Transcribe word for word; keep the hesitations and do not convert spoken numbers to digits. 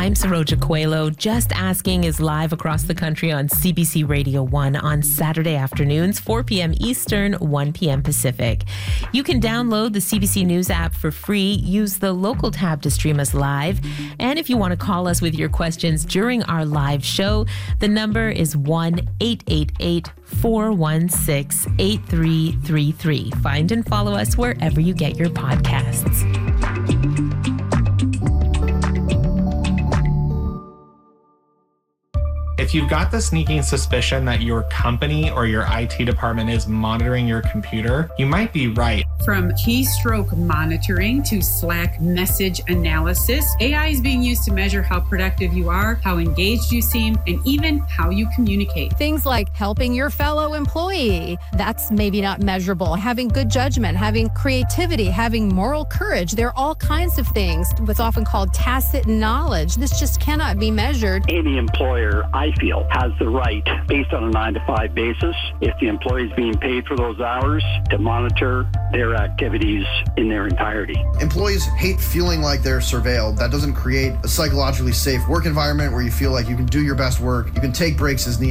I'm Saroja Coelho. Just Asking is live across the country on C B C Radio one on Saturday afternoons, four p.m. Eastern, one p.m. Pacific. You can download the C B C News app for free. Use the local tab to stream us live. And if you want to call us with your questions during our live show, the number is one eight eight eight, four one six, eight three three three. Find and follow us wherever you get your podcasts. If you've got the sneaking suspicion that your company or your I T department is monitoring your computer, you might be right. From keystroke monitoring to Slack message analysis, A I is being used to measure how productive you are, how engaged you seem, and even how you communicate. Things like helping your fellow employee, that's maybe not measurable. Having good judgment, having creativity, having moral courage, there are all kinds of things. What's often called tacit knowledge. This just cannot be measured. Any employer, I feel, has the right, based on a nine to five basis, if the employee is being paid for those hours, to monitor their activities in their entirety. Employees hate feeling like they're surveilled. That doesn't create a psychologically safe work environment where you feel like you can do your best work, you can take breaks as needed.